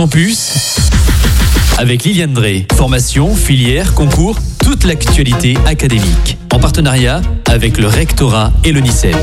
Campus avec Liliane Drey. Formation, filière, concours, toute l'actualité académique. En partenariat avec le rectorat et l'ONICEP.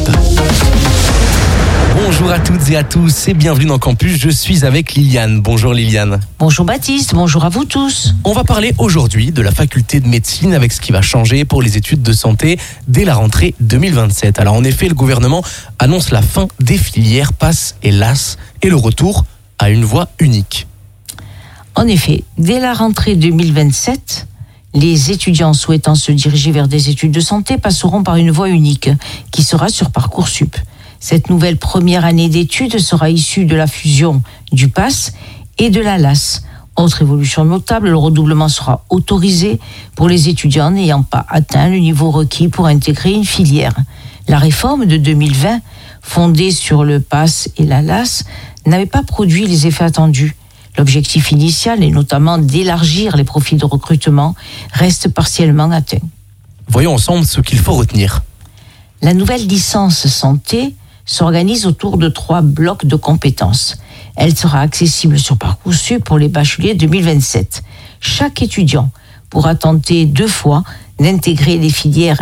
Bonjour à toutes et à tous et bienvenue dans Campus, je suis avec Liliane. Bonjour Liliane. Bonjour Baptiste, bonjour à vous tous. On va parler aujourd'hui de la faculté de médecine avec ce qui va changer pour les études de santé dès la rentrée 2027. Alors en effet, le gouvernement annonce la fin des filières PASS et LAS et le retour à une voie unique. En effet, dès la rentrée 2027, les étudiants souhaitant se diriger vers des études de santé passeront par une voie unique qui sera sur Parcoursup. Cette nouvelle première année d'études sera issue de la fusion du PASS et de la LAS. Autre évolution notable, le redoublement sera autorisé pour les étudiants n'ayant pas atteint le niveau requis pour intégrer une filière. La réforme de 2020, fondée sur le PASS et la LAS, n'avait pas produit les effets attendus. L'objectif initial, et notamment d'élargir les profils de recrutement, reste partiellement atteint. Voyons ensemble ce qu'il faut retenir. La nouvelle licence santé s'organise autour de 3 blocs de compétences. Elle sera accessible sur Parcoursup pour les bacheliers 2027. Chaque étudiant pourra tenter 2 fois d'intégrer les filières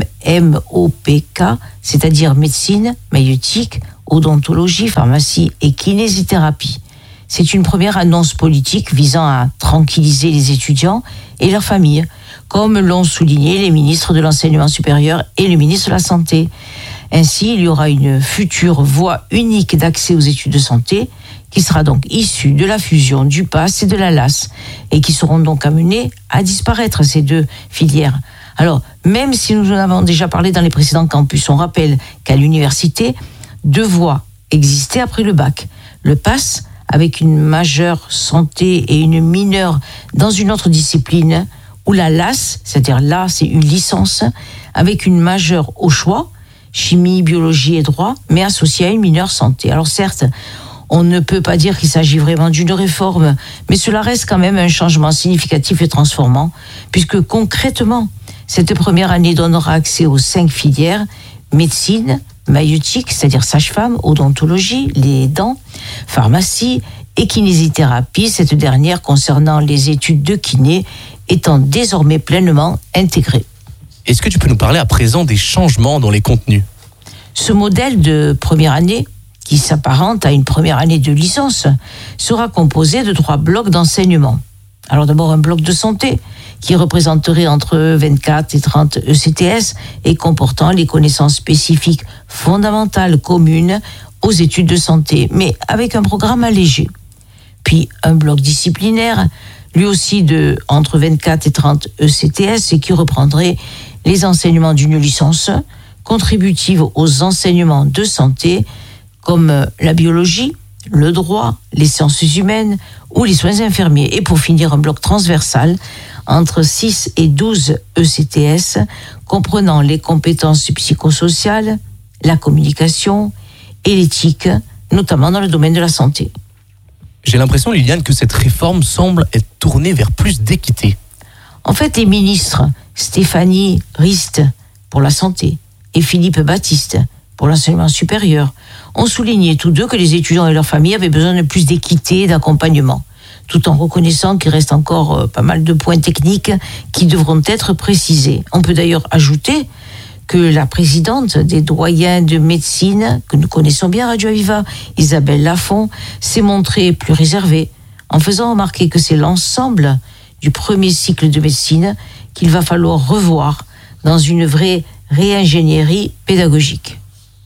MMOPK, c'est-à-dire médecine, maïeutique, odontologie, pharmacie et kinésithérapie. C'est une première annonce politique visant à tranquilliser les étudiants et leurs familles, comme l'ont souligné les ministres de l'Enseignement supérieur et le ministre de la Santé. Ainsi, il y aura une future voie unique d'accès aux études de santé qui sera donc issue de la fusion du PASS et de la LAS et qui seront donc amenées à disparaître, ces 2 filières. Alors, même si nous en avons déjà parlé dans les précédents campus, on rappelle qu'à l'université, 2 voies existaient après le bac. Le PASS, avec une majeure santé et une mineure dans une autre discipline, ou la LAS, c'est-à-dire là, c'est une licence, avec une majeure au choix, chimie, biologie et droit, mais associée à une mineure santé. Alors certes, on ne peut pas dire qu'il s'agit vraiment d'une réforme, mais cela reste quand même un changement significatif et transformant, puisque concrètement, cette première année donnera accès aux 5 filières, médecine, maïeutique, c'est-à-dire sage-femme, odontologie, les dents, pharmacie et kinésithérapie, cette dernière concernant les études de kiné étant désormais pleinement intégrée. Est-ce que tu peux nous parler à présent des changements dans les contenus ? Ce modèle de première année, qui s'apparente à une première année de licence, sera composé de 3 blocs d'enseignement. Alors d'abord un bloc de santé, qui représenterait entre 24 et 30 ECTS et comportant les connaissances spécifiques fondamentales communes aux études de santé, mais avec un programme allégé. Puis un bloc disciplinaire, lui aussi de entre 24 et 30 ECTS et qui reprendrait les enseignements d'une licence contributive aux enseignements de santé comme la biologie, le droit, les sciences humaines ou les soins infirmiers. Et pour finir, un bloc transversal entre 6 et 12 ECTS comprenant les compétences psychosociales, la communication et l'éthique, notamment dans le domaine de la santé. J'ai l'impression, Liliane, que cette réforme semble être tournée vers plus d'équité. En fait, les ministres Stéphanie Rist pour la santé et Philippe Baptiste pour l'enseignement supérieur ont souligné tous 2 que les étudiants et leurs familles avaient besoin de plus d'équité et d'accompagnement, tout en reconnaissant qu'il reste encore pas mal de points techniques qui devront être précisés. On peut d'ailleurs ajouter que la présidente des doyens de médecine, que nous connaissons bien à Radio Aviva, Isabelle Lafont, s'est montrée plus réservée, en faisant remarquer que c'est l'ensemble du premier cycle de médecine qu'il va falloir revoir dans une vraie réingénierie pédagogique.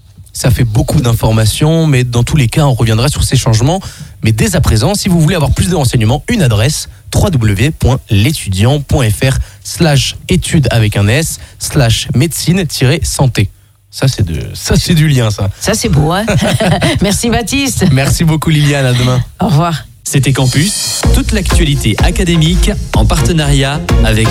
Ça fait beaucoup d'informations, mais dans tous les cas, on reviendra sur ces changements. Mais dès à présent, si vous voulez avoir plus de renseignements, une adresse www.l'étudiant.fr/études avec un S /médecine-santé. Ça c'est du lien, ça. Ça c'est beau, hein. Merci Baptiste. Merci beaucoup Liliane, à demain. Au revoir. C'était Campus, toute l'actualité académique en partenariat avec